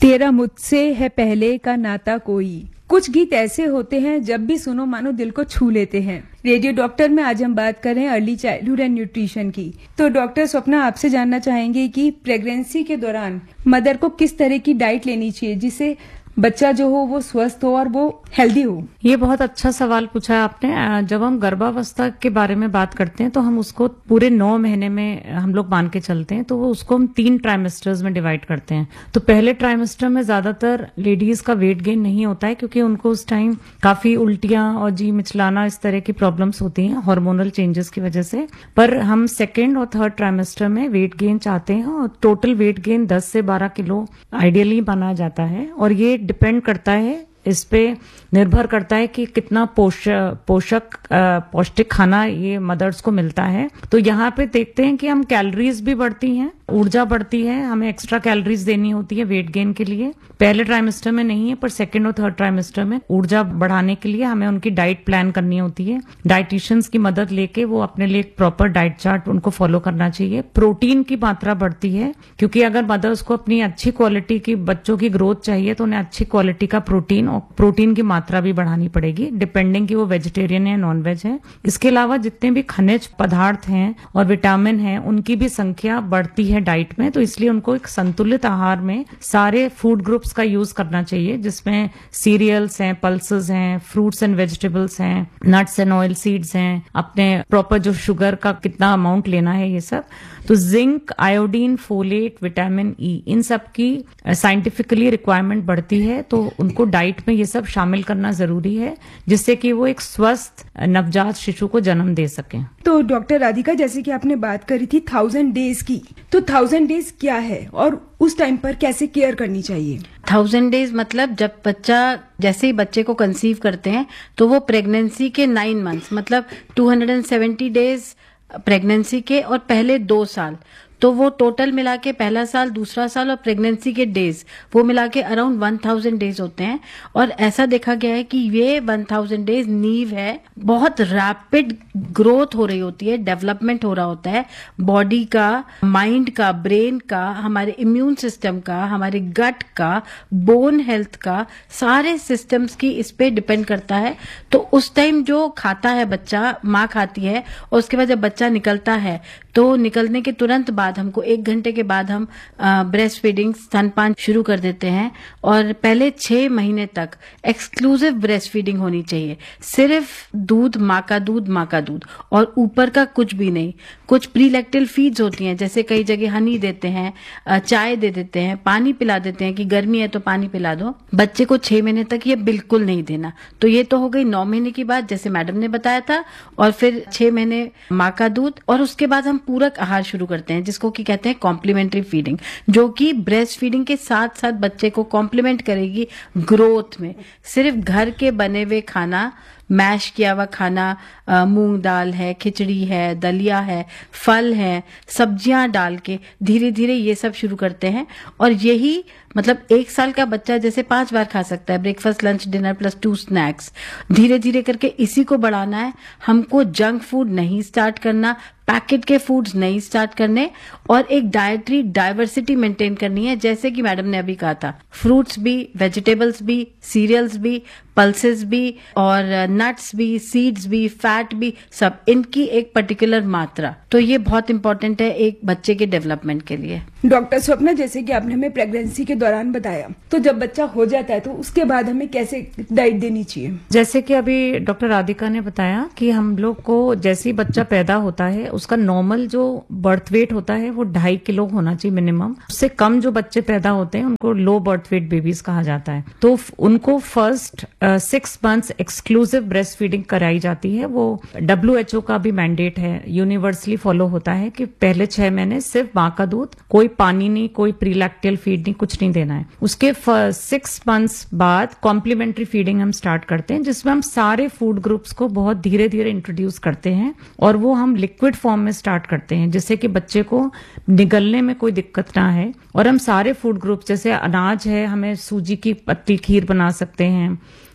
तेरा मुझसे है पहले का नाता कोई। कुछ गीत ऐसे होते हैं जब भी सुनो मानो दिल को छू लेते हैं। रेडियो डॉक्टर में आज हम बात कर रहे हैं अर्ली चाइल्डहुड एंड न्यूट्रिशन की। तो डॉक्टर स्वप्ना, आपसे जानना चाहेंगे कि प्रेगनेंसी के दौरान मदर को किस तरह की डाइट लेनी चाहिए जिससे बच्चा जो हो वो स्वस्थ हो और वो हेल्दी हो। ये बहुत अच्छा सवाल पूछा है आपने। जब हम गर्भावस्था के बारे में बात करते हैं तो हम उसको पूरे 9 महीने में हम लोग मान के चलते हैं, तो वो उसको हम 3 ट्राइमेस्टर्स में डिवाइड करते हैं। तो पहले ट्राइमेस्टर में ज्यादातर लेडीज का वेट गेन नहीं होता है क्योंकि उनको उस टाइम काफी उल्टियां और जी मिचलाना इस तरह की प्रॉब्लम्स होती हैं हार्मोनल चेंजेस की वजह से। पर हम सेकेंड और थर्ड ट्राइमेस्टर में वेट गेन चाहते हैं और टोटल वेट गेन 10 से 12 किलो आइडियली माना जाता है। और ये डिपेंड करता है, इस पे निर्भर करता है कि कितना पौष्टिक खाना ये मदर्स को मिलता है। तो यहाँ पे देखते हैं कि हम कैलोरीज भी बढ़ती हैं, ऊर्जा बढ़ती है, हमें एक्स्ट्रा कैलोरीज देनी होती है वेट गेन के लिए। पहले ट्राइमेस्टर में नहीं है, पर सेकंड और थर्ड ट्राइमेस्टर में ऊर्जा बढ़ाने के लिए हमें उनकी डाइट प्लान करनी होती है। डाइटिशियंस की मदद लेके वो अपने लिए एक प्रॉपर डाइट चार्ट उनको फॉलो करना चाहिए। प्रोटीन की मात्रा बढ़ती है क्योंकि अगर मदर्स को अपनी अच्छी क्वालिटी की बच्चों की ग्रोथ चाहिए तो उन्हें अच्छी क्वालिटी का प्रोटीन और प्रोटीन की मात्रा भी बढ़ानी पड़ेगी, डिपेंडिंग कि वो वेजिटेरियन है नॉन वेज है। इसके अलावा जितने भी खनिज पदार्थ हैं और विटामिन हैं उनकी भी संख्या बढ़ती है डाइट में। तो इसलिए उनको एक संतुलित आहार में सारे फूड ग्रुप्स का यूज करना चाहिए, जिसमें सीरियल्स हैं, पल्सेस हैं, फ्रूट्स एंड वेजिटेबल्स हैं, नट्स एंड ऑयल सीड्स हैं, अपने प्रॉपर जो शुगर का कितना अमाउंट लेना है ये सब। तो zinc, iodine, folate, vitamin E, इन सब की साइंटिफिकली रिक्वायरमेंट बढ़ती है, तो उनको डाइट में ये सब शामिल करना जरूरी है जिससे कि वो एक स्वस्थ नवजात शिशु को जन्म दे सकें। तो डॉक्टर राधिका, जैसे कि आपने बात करी थी 1000 डेज की, तो 1000 डेज क्या है और उस टाइम पर कैसे केयर करनी चाहिए? 1000 डेज मतलब जब बच्चा, जैसे ही बच्चे को कंसीव करते हैं तो वो प्रेगनेंसी के 9 मंथ्स मतलब 270 डेज प्रेगनेंसी के और पहले 2 साल, तो वो टोटल मिला के पहला साल, दूसरा साल और प्रेगनेंसी के डेज वो मिला के अराउंड 1000 डेज होते हैं। और ऐसा देखा गया है कि ये 1000 डेज नींव है, बहुत रैपिड ग्रोथ हो रही होती है, डेवलपमेंट हो रहा होता है बॉडी का, माइंड का, ब्रेन का, हमारे इम्यून सिस्टम का, हमारे गट का, बोन हेल्थ का, सारे सिस्टम्स की इस पे डिपेंड करता है। तो उस टाइम जो खाता है बच्चा, माँ खाती है, और उसके बाद जब बच्चा निकलता है तो निकलने के तुरंत बाद हमको 1 घंटे के बाद हम ब्रेस्ट फीडिंग, स्तनपान शुरू कर देते हैं। और पहले 6 महीने तक एक्सक्लूसिव ब्रेस्ट फीडिंग होनी चाहिए, सिर्फ दूध, माँ का दूध, माँ का दूध, और ऊपर का कुछ भी नहीं। कुछ प्रीलैक्टल फीड्स होती हैं, जैसे कई जगह हनी देते हैं, चाय दे देते हैं, पानी पिला देते हैं कि गर्मी है तो पानी पिला दो। बच्चे को 6 महीने तक ये बिल्कुल नहीं देना। तो ये तो हो गई 9 महीने की बात, जैसे मैडम ने बताया था, और फिर 6 महीने माँ का दूध, और उसके बाद हम पूरक आहार शुरू करते हैं जिसको कि कहते हैं कॉम्प्लीमेंट्री फीडिंग, जो कि ब्रेस्ट फीडिंग के साथ साथ बच्चे को कॉम्प्लीमेंट करेगी ग्रोथ में। सिर्फ घर के बने हुए खाना, मैश किया हुआ खाना, मूंग दाल है, खिचड़ी है, दलिया है, फल है, सब्जियां डाल के धीरे धीरे ये सब शुरू करते हैं। और यही मतलब 1 साल का बच्चा जैसे 5 बार खा सकता है, breakfast, lunch, dinner plus 2 snacks, धीरे धीरे करके इसी को बढ़ाना है। हमको जंक फूड नहीं स्टार्ट करना, पैकेट के फूड्स नहीं स्टार्ट करने, और एक डाइटरी डाइवर्सिटी मेंटेन करनी है, जैसे कि मैडम ने अभी कहा था, फ्रूट्स भी, वेजिटेबल्स भी, सीरियल्स भी, पल्सेस भी, और नट्स भी, सीड्स भी, फैट भी, सब इनकी एक पर्टिकुलर मात्रा। तो ये बहुत इंपॉर्टेंट है एक बच्चे के डेवलपमेंट के लिए। डॉक्टर स्वप्ना, जैसे कि आपने हमें प्रेगनेंसी के दौरान बताया, तो जब बच्चा हो जाता है तो उसके बाद हमें कैसे डाइट देनी चाहिए? जैसे कि अभी डॉक्टर राधिका ने बताया कि हम लोग को जैसे ही बच्चा पैदा होता है उसका नॉर्मल जो बर्थ वेट होता है वो 2.5 किलो होना चाहिए मिनिमम। उससे कम जो बच्चे पैदा होते हैं उनको लो बर्थ वेट बेबीज कहा जाता है। तो उनको first 6 months exclusive breast feeding कराई जाती है। वो WHO का भी मैंडेट है, यूनिवर्सली फॉलो होता है कि पहले 6 महीने सिर्फ माँ का दूध, कोई पानी नहीं, कोई प्रीलैक्टियल फीड नहीं, कुछ नहीं देना है। उसके 6 मंथ्स बाद कॉम्प्लीमेंट्री फीडिंग हम स्टार्ट करते हैं, जिसमें हम सारे फूड ग्रुप्स को बहुत धीरे धीरे इंट्रोड्यूस करते हैं, और वो हम लिक्विड फॉर्म में स्टार्ट करते हैं जिससे कि बच्चे को निगलने में कोई दिक्कत ना है। और हम सारे फूड ग्रुप, जैसे अनाज है, हमें सूजी की पतली खीर बना सकते हैं,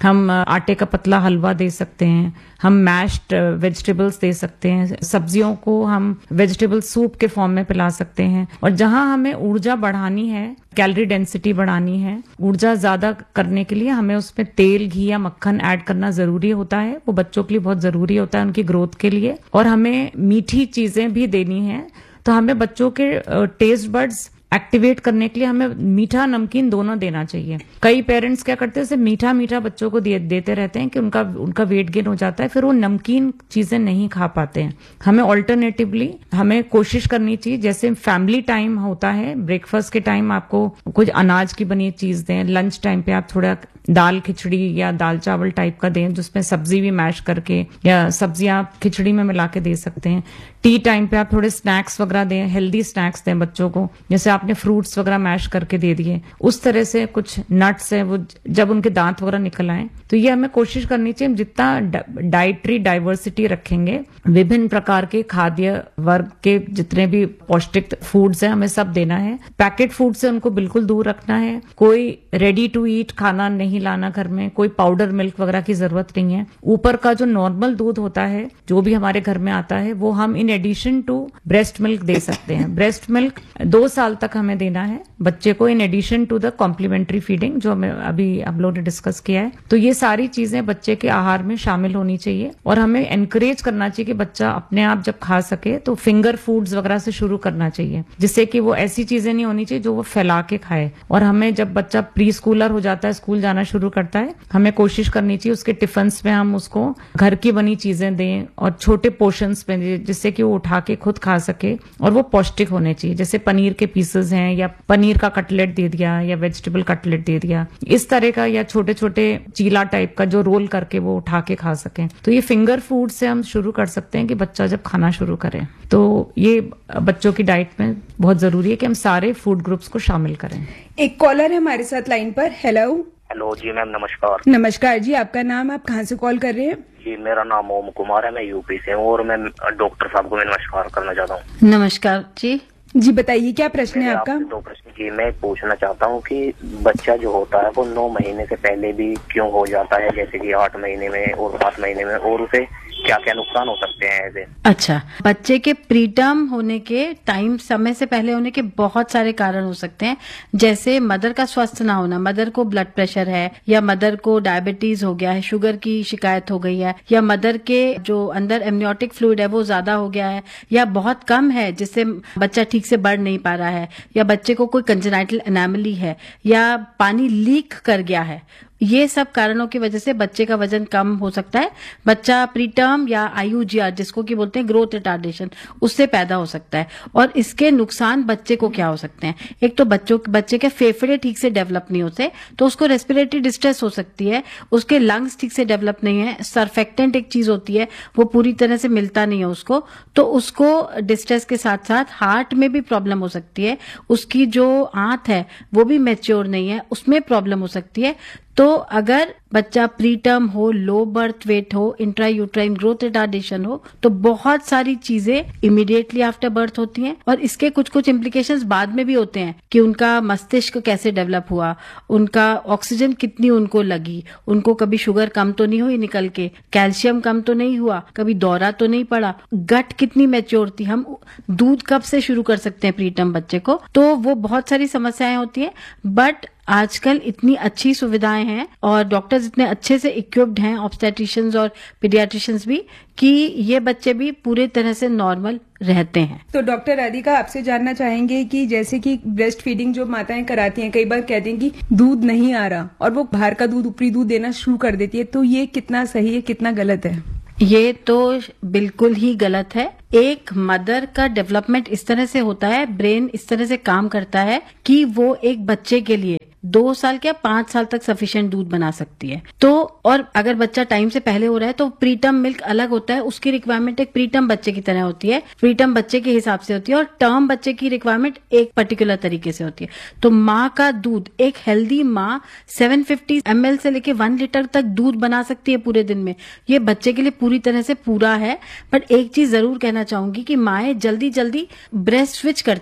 हम आटे का पतला हलवा दे सकते हैं, हम मैश्ड वेजिटेबल्स दे सकते हैं, सब्जियों को हम वेजिटेबल सूप के फॉर्म में पिला सकते हैं। और जहां हमें ऊर्जा बढ़ानी है, कैलोरी डेंसिटी बढ़ानी है, ऊर्जा ज्यादा करने के लिए हमें उसमें तेल, घी या मक्खन ऐड करना जरूरी होता है। वो बच्चों के लिए बहुत जरूरी होता है उनकी ग्रोथ के लिए। और हमें मीठी चीजें भी देनी है, तो हमें बच्चों के टेस्ट बड्स एक्टिवेट करने के लिए हमें मीठा नमकीन दोनों देना चाहिए। कई पेरेंट्स क्या करते हैं, सिर्फ मीठा मीठा बच्चों को देते रहते हैं कि उनका वेट गेन हो जाता है, फिर वो नमकीन चीजें नहीं खा पाते हैं। हमें ऑल्टरनेटिवली हमें कोशिश करनी चाहिए, जैसे फैमिली टाइम होता है, ब्रेकफास्ट के टाइम आपको कुछ अनाज की बनी चीज दें, लंच टाइम पे आप थोड़ा दाल खिचड़ी या दाल चावल टाइप का दें जिसमें सब्जी भी मैश करके, या सब्जियां आप खिचड़ी में मिला के दे सकते हैं। टी टाइम पे आप थोड़े स्नैक्स वगैरह दें, हेल्दी स्नैक्स दें बच्चों को, जैसे आपने फ्रूट्स वगैरह मैश करके दे दिए, उस तरह से कुछ नट्स है वो जब उनके दांत वगैरह निकल आए। तो ये हमें कोशिश करनी चाहिए, हम जितना डाइटरी डाइवर्सिटी रखेंगे, विभिन्न प्रकार के खाद्य वर्ग के जितने भी पौष्टिक फूड्स हैं हमें सब देना है। पैकेट फूड से उनको बिल्कुल दूर रखना है, कोई रेडी टू ईट खाना नहीं लाना घर में, कोई पाउडर मिल्क वगैरह की जरूरत नहीं है। ऊपर का जो नॉर्मल दूध होता है जो भी हमारे घर में आता है वो हम in addition to breast milk दे सकते हैं। ब्रेस्ट मिल्क 2 साल तक हमें देना है बच्चे को, in addition to the complementary feeding जो हमें अभी आप लोगों ने डिस्कस किया है। तो ये सारी चीजें बच्चे के आहार में शामिल होनी चाहिए और हमें एनकरेज करना चाहिए कि बच्चा अपने आप जब खा सके तो फिंगर फूड्स वगैरह से शुरू करना चाहिए, जिससे कि वो ऐसी चीजें नहीं होनी चाहिए जो वो फैला के खाए। और हमें जब बच्चा प्री स्कूलर हो जाता है, स्कूल जाना शुरू करता है, हमें कोशिश करनी चाहिए उसके टिफिन्स में हम उसको घर की बनी चीजें दें और छोटे पोर्शंस में दें, जिससे कि वो उठा के खुद खा सके और वो पौष्टिक होने चाहिए। जैसे पनीर के पीसेस हैं या पनीर का कटलेट दे दिया या वेजिटेबल कटलेट दे दिया, इस तरह का, या छोटे छोटे चीला टाइप का जो रोल करके वो उठा के खा सकें। तो ये फिंगर फूड से हम शुरू कर सकते हैं कि बच्चा जब खाना शुरू करे। तो ये बच्चों की डाइट में बहुत जरूरी है कि हम सारे फूड ग्रुप्स को शामिल करें। एक कॉलर है हमारे साथ लाइन पर। हेलो जी मैम, नमस्कार। नमस्कार जी, आपका नाम, आप कहाँ से कॉल कर रहे हैं? जी मेरा नाम ओम कुमार है, मैं यूपी से हूँ और मैं डॉक्टर साहब को मैं नमस्कार करना चाहता हूँ। नमस्कार जी बताइए क्या प्रश्न है आपका? 2 प्रश्न जी मैं पूछना चाहता हूँ कि बच्चा जो होता है वो 9 महीने से पहले भी क्यों हो जाता है, जैसे कि 8 महीने में और 7 महीने में, और उसे क्या क्या नुकसान हो सकते हैं ऐसे? अच्छा, बच्चे के प्रीटर्म होने के टाइम, समय से पहले होने के बहुत सारे कारण हो सकते हैं, जैसे मदर का स्वस्थ ना होना, मदर को ब्लड प्रेशर है या मदर को डायबिटीज हो गया है, शुगर की शिकायत हो गई है, या मदर के जो अंदर एमनियोटिक फ्लूइड है वो ज्यादा हो गया है या बहुत कम है जिससे बच्चा ठीक से बढ़ नहीं पा रहा है, या बच्चे को कोई कंजेनाइटल एनामली है, या पानी लीक कर गया है। ये सब कारणों की वजह से बच्चे का वजन कम हो सकता है। बच्चा प्रीटर्म या IUGR जिसको कि बोलते हैं ग्रोथ रिटार्डेशन, उससे पैदा हो सकता है। और इसके नुकसान बच्चे को क्या हो सकते हैं? एक तो बच्चे के फेफड़े ठीक से डेवलप नहीं होते, तो उसको रेस्पिरेटरी डिस्ट्रेस हो सकती है, उसके लंग्स ठीक से डेवलप नहीं है, सर्फेक्टेंट एक चीज होती है वो पूरी तरह से मिलता नहीं है उसको, तो उसको डिस्ट्रेस के साथ साथ हार्ट में भी प्रॉब्लम हो सकती है, उसकी जो आंत है वो भी मैच्योर नहीं है, उसमें प्रॉब्लम हो सकती है। तो अगर बच्चा प्रीटर्म हो, लो बर्थ वेट हो, इंट्रा यूट्राइन ग्रोथ रिटार्डेशन हो, तो बहुत सारी चीजें इमीडिएटली आफ्टर बर्थ होती हैं और इसके कुछ कुछ इम्प्लीकेशंस बाद में भी होते हैं कि उनका मस्तिष्क कैसे डेवलप हुआ, उनका ऑक्सीजन कितनी उनको लगी, उनको कभी शुगर कम तो नहीं हुई निकल के, कैल्शियम कम तो नहीं हुआ, कभी दौरा तो नहीं पड़ा, गट कितनी मैच्योर थी, हम दूध कब से शुरू कर सकते हैं प्रीटर्म बच्चे को। तो वो बहुत सारी समस्याएं होती हैं। बट आजकल इतनी अच्छी सुविधाएं हैं और डॉक्टर्स इतने अच्छे से इक्विप्ड हैं, ऑब्स्टेट्रिशियंस और पीडियाट्रिशियंस भी, कि ये बच्चे भी पूरे तरह से नॉर्मल रहते हैं। तो डॉक्टर राधिका, आपसे जानना चाहेंगे कि जैसे कि ब्रेस्ट फीडिंग जो माताएं कराती हैं, कई बार कहती हैं कि दूध नहीं आ रहा और वो बाहर का दूध, ऊपरी दूध देना शुरू कर देती है, तो ये कितना सही है, कितना गलत है? ये तो बिल्कुल ही गलत है। एक मदर का डेवलपमेंट इस तरह से होता है, ब्रेन इस तरह से काम करता है कि वो एक बच्चे के लिए 2 साल या 5 साल तक सफिशिएंट दूध बना सकती है। तो और अगर बच्चा टाइम से पहले हो रहा है तो प्रीटर्म मिल्क अलग होता है, उसकी रिक्वायरमेंट एक प्रीटर्म बच्चे की तरह होती है, प्रीटर्म बच्चे के हिसाब से होती है, और टर्म बच्चे की रिक्वायरमेंट एक पर्टिकुलर तरीके से होती है। तो माँ का दूध, एक हेल्दी माँ 750 ml से लेके 1 लीटर तक दूध बना सकती है पूरे दिन में। ये बच्चे के लिए पूरी तरह से पूरा है। बट एक चीज जरूर कहना चाहूंगी कि माएं जल्दी जल्दी ब्रेस्ट स्विच करती हैं।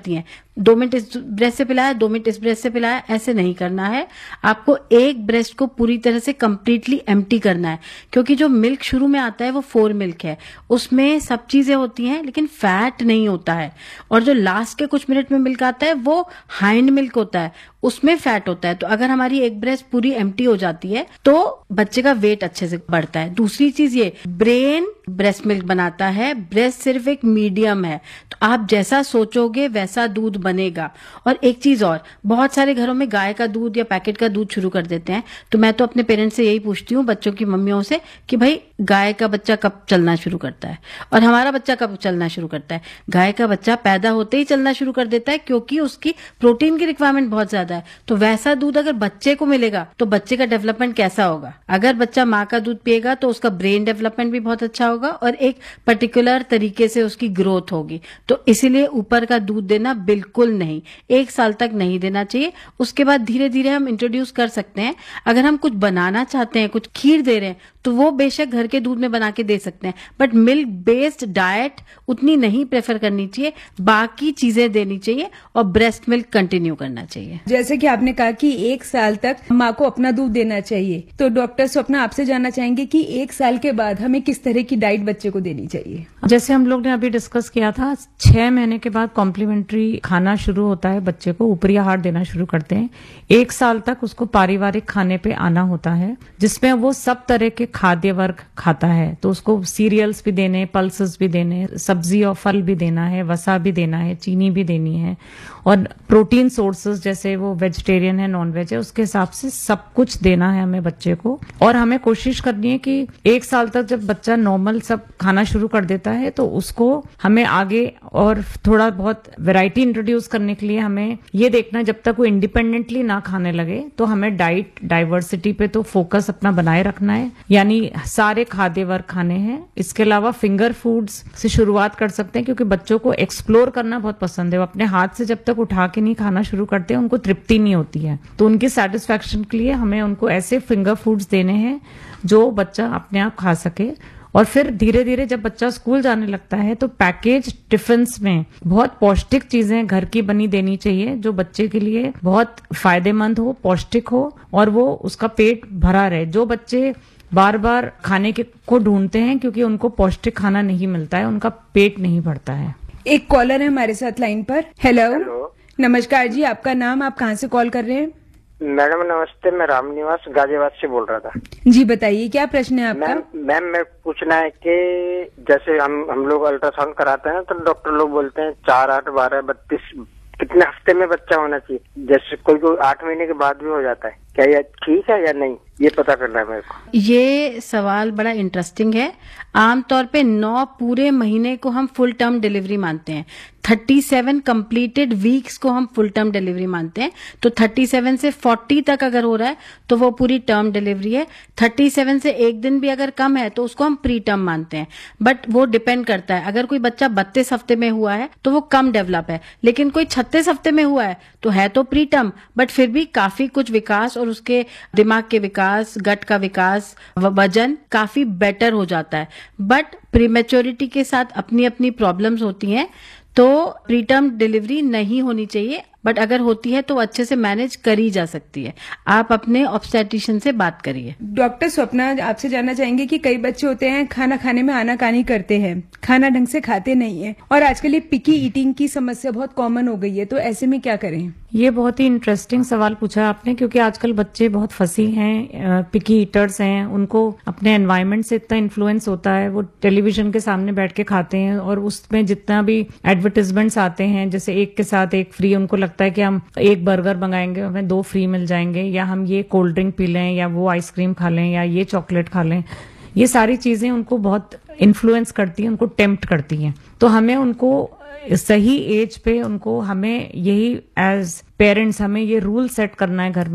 2 मिनट इस ब्रेस्ट से पिलाया, 2 मिनट इस ब्रेस्ट से पिलाया, ऐसे नहीं करना है। आपको एक ब्रेस्ट को पूरी तरह से कंप्लीटली एम्प्टी करना है, क्योंकि जो मिल्क शुरू में आता है वो 4 मिल्क है, उसमें सब चीजें होती हैं लेकिन फैट नहीं होता है। और जो लास्ट के कुछ मिनट में मिल्क आता है वो हाइंड मिल्क होता है, उसमें फैट होता है। तो अगर हमारी एक ब्रेस्ट पूरी एम्प्टी हो जाती है तो बच्चे का वेट अच्छे से बढ़ता है। दूसरी चीज ये, ब्रेन ब्रेस्ट मिल्क बनाता है, ब्रेस्ट सिर्फ एक मीडियम है, तो आप जैसा सोचोगे वैसा दूध बनेगा। और एक चीज और, बहुत सारे घरों में गाय का दूध या पैकेट का दूध शुरू कर देते हैं, तो मैं तो अपने पेरेंट्स से यही पूछती हूँ, बच्चों की मम्मियों से, कि भाई गाय का बच्चा कब चलना शुरू करता है और हमारा बच्चा कब चलना शुरू करता है। गाय का बच्चा पैदा होते ही चलना शुरू कर देता है, क्योंकि उसकी प्रोटीन की रिक्वायरमेंट बहुत ज्यादा है। तो वैसा दूध अगर बच्चे को मिलेगा तो बच्चे का डेवलपमेंट कैसा होगा? अगर बच्चा माँ का दूध पिएगा तो उसका ब्रेन डेवलपमेंट भी बहुत अच्छा होगा और एक पर्टिकुलर तरीके से उसकी ग्रोथ होगी। तो इसीलिए ऊपर का दूध देना बिल्कुल नहीं, 1 साल तक नहीं देना चाहिए। उसके बाद धीरे धीरे हम इंट्रोड्यूस कर सकते हैं। अगर हम कुछ बनाना चाहते हैं, कुछ खीर दे रहे हैं, तो वो बेशक घर के दूध में बना के दे सकते हैं, बट मिल्क बेस्ड डाइट उतनी नहीं प्रेफर करनी चाहिए। बाकी चीजें देनी चाहिए और ब्रेस्ट मिल्क कंटिन्यू करना चाहिए। जैसे कि आपने कहा कि 1 साल तक माँ को अपना दूध देना चाहिए, तो डॉक्टर स्वप्ना आपसे जानना चाहेंगे कि 1 साल के बाद हमें किस तरह की डाइट बच्चे को देनी चाहिए? जैसे हम लोग ने अभी डिस्कस किया था, 6 महीने के बाद कॉम्प्लीमेंट्री खाना शुरू होता है, बच्चे को ऊपरी आहार देना शुरू करते हैं। 1 साल तक उसको पारिवारिक खाने पे आना होता है, जिसमें वो सब तरह के खाद्य वर्ग खाता है। तो उसको सीरियल्स भी देने, पल्सेस भी देने, सब्जी और फल भी देना है, वसा भी देना है, चीनी भी देनी है, और प्रोटीन सोर्सेज जैसे वो वेजिटेरियन है, नॉन वेज है, उसके हिसाब से सब कुछ देना है हमें बच्चे को। और हमें कोशिश करनी है कि 1 साल तक जब बच्चा नॉर्मल सब खाना शुरू कर देता है तो उसको हमें आगे और थोड़ा बहुत वैरायटी इंट्रोड्यूस करने के लिए हमें ये देखना है, जब तक वो इंडिपेंडेंटली ना खाने लगे तो हमें डाइट डाइवर्सिटी पे तो फोकस अपना बनाए रखना है, यानी सारे खाद्य वर्ग खाने हैं। इसके अलावा फिंगर फूड्स से शुरुआत कर सकते हैं, क्योंकि बच्चों को एक्सप्लोर करना बहुत पसंद है। वो अपने हाथ से जब तक उठा के नहीं खाना शुरू करते उनको तृप्ति नहीं होती है। तो उनकी सेटिस्फैक्शन के लिए हमें उनको ऐसे फिंगर फूड्स देने हैं जो बच्चा अपने आप खा सके। और फिर धीरे धीरे जब बच्चा स्कूल जाने लगता है तो पैकेज टिफिन्स में बहुत पौष्टिक चीजें घर की बनी देनी चाहिए, जो बच्चे के लिए बहुत फायदेमंद हो, पौष्टिक हो और वो उसका पेट भरा रहे। जो बच्चे बार बार खाने को ढूंढते हैं क्योंकि उनको पौष्टिक खाना नहीं मिलता है, उनका पेट नहीं भरता है। एक कॉलर है हमारे साथ लाइन पर। हेलो, नमस्कार जी, आपका नाम, आप कहाँ से कॉल कर रहे हैं? मैडम नमस्ते, मैं रामनिवास गाजियाबाद से बोल रहा था। जी बताइए, क्या प्रश्न है आपका? मैम मैं पूछना है कि जैसे हम लोग अल्ट्रासाउंड कराते हैं तो डॉक्टर लोग बोलते हैं 4, 8, 12, 32 कितने हफ्ते में बच्चा होना चाहिए? जैसे कोई 8 महीने के बाद भी हो जाता है, क्या ये ठीक है या नहीं, ये पता करना है मेरे को। ये सवाल बड़ा इंटरेस्टिंग है। आमतौर पे 9 पूरे महीने को हम फुल टर्म डिलीवरी मानते हैं। 37 कंप्लीटेड वीक्स को हम फुल टर्म डिलीवरी मानते हैं। तो 37 से 40 तक अगर हो रहा है तो वो पूरी टर्म डिलीवरी है। 37 से 1 दिन भी अगर कम है तो उसको हम प्री टर्म मानते हैं। बट वो डिपेंड करता है, अगर कोई बच्चा 32 हफ्ते में हुआ है तो वो कम डेवलप है, लेकिन कोई 36 हफ्ते में हुआ है तो है तो प्री टर्म, बट फिर भी काफी कुछ विकास और उसके दिमाग के विकास, गट का विकास, वजन काफी बेटर हो जाता है। बट प्रीमेच्योरिटी के साथ अपनी अपनी प्रॉब्लम्स होती हैं, तो प्रीटर्म डिलीवरी नहीं होनी चाहिए, बट अगर होती है तो अच्छे से मैनेज करी जा सकती है। आप अपने ऑब्स्टेट्रिशियन से बात करिए। डॉक्टर स्वप्ना, आपसे जानना चाहेंगे कि कई बच्चे होते हैं खाना खाने में आनाकानी करते हैं, खाना ढंग से खाते नहीं है, और आजकल ये पिकी ईटिंग की समस्या बहुत कॉमन हो गई है, तो ऐसे में क्या करें? ये बहुत ही इंटरेस्टिंग सवाल पूछा आपने, क्योंकि आजकल बच्चे बहुत फसी हैं, पिकी ईटर्स हैं, उनको अपने एनवायरनमेंट से इतना इन्फ्लुएंस होता है, वो टेलीविजन के सामने बैठ के खाते हैं और उसमें जितना भी एडवर्टाइजमेंट्स आते हैं, जैसे एक के साथ एक फ्री, उनको लगता है कि हम एक बर्गर मंगाएंगे हमें 2 फ्री मिल जाएंगे, या हम ये कोल्ड ड्रिंक पी लें, या वो आइसक्रीम खा लें, या ये चॉकलेट खा लें। ये सारी चीजें उनको बहुत इन्फ्लुएंस करती हैं, उनको टेम्प्ट करती हैं। तो हमें उनको सही एज पे हमें यही एज पेरेंट्स हमें ये रूल सेट करना है घर में